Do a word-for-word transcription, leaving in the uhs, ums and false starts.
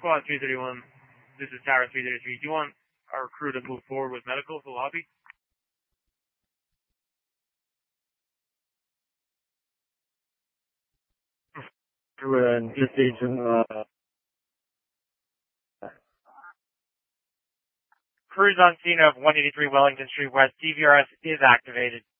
Squad three thirty-one, this is Tower three thirty-three. Do you want our crew to move forward with medical to the lobby? We're in just agent, uh, Crews on scene of one eighty-three Wellington Street West. D V R S is activated.